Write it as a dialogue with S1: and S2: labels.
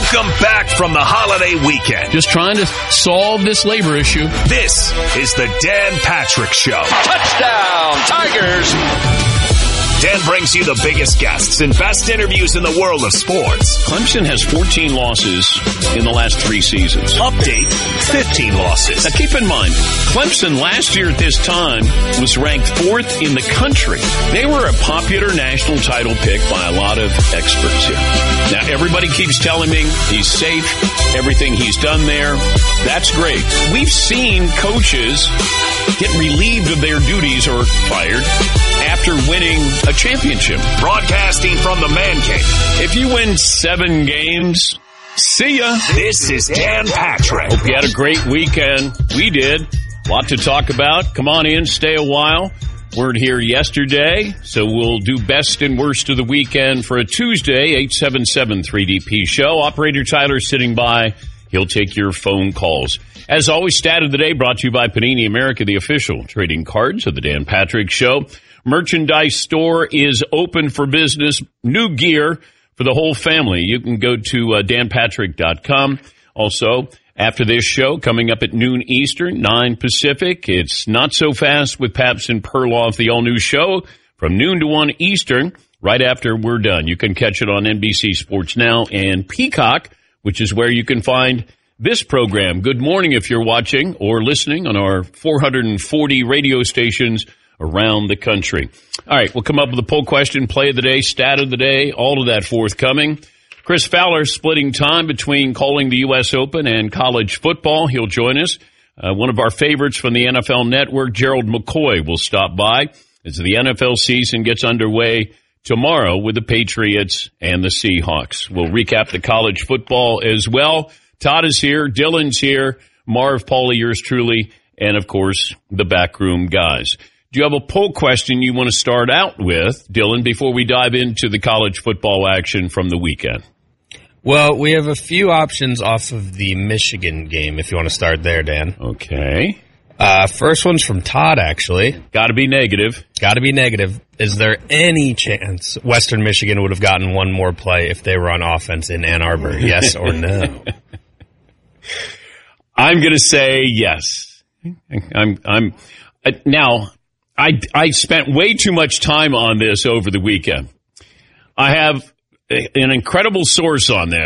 S1: Welcome back from the holiday weekend.
S2: Just trying to solve this labor issue.
S1: This is the Dan Patrick Show.
S3: Touchdown, Tigers!
S1: Dan brings you the biggest guests and best interviews in the world of sports.
S2: Clemson has 14 losses in the last 3 seasons.
S1: Update, 15 losses.
S2: Now keep in mind, Clemson last year at this time was ranked 4th in the country. They were a popular national title pick by a lot of experts here. Now everybody keeps telling me he's safe, everything he's done there. That's great. We've seen coaches get relieved of their duties or fired after winning a championship.
S1: Broadcasting from the Man Cave.
S2: If you win 7 games, see ya.
S1: This is Dan Patrick.
S2: Hope you had a great weekend. We did. A lot to talk about. Come on in, stay a while. Weren't here yesterday, so we'll do best and worst of the weekend for a Tuesday, 877-3DP show. Operator Tyler sitting by. He'll take your phone calls. As always, stat of the day brought to you by Panini America, the official trading cards of the Dan Patrick Show. Merchandise store is open for business. New gear for the whole family. You can go to danpatrick.com. Also, after this show, coming up at noon Eastern, 9 Pacific, it's Not So Fast with Paps and Perloff, the all-new show from noon to 1 Eastern, right after we're done. You can catch it on NBC Sports Now and Peacock, which is where you can find this program. Good morning if you're watching or listening on our 440 radio stations around the country. All right, we'll come up with a poll question, play of the day, stat of the day, all of that forthcoming. Chris Fowler splitting time between calling the U.S. Open and college football. He'll join us. One of our favorites from the NFL Network, Gerald McCoy, will stop by as the NFL season gets underway tomorrow with the Patriots and the Seahawks. We'll recap the college football as well. Todd is here, Dylan's here, Marv, Paulie, yours truly, and, of course, the backroom guys. Do you have a poll question you want to start out with, Dylan, before we dive into the college football action from the weekend?
S4: Well, we have a few options off of the Michigan game, if you want to start there, Dan.
S2: Okay.
S4: First one's from Todd, actually.
S2: Got to be negative.
S4: Got to be negative. Is there any chance Western Michigan would have gotten one more play if they were on offense in Ann Arbor? Yes or no?
S2: I'm going to say yes. Now, I spent way too much time on this over the weekend. I have an incredible source on this.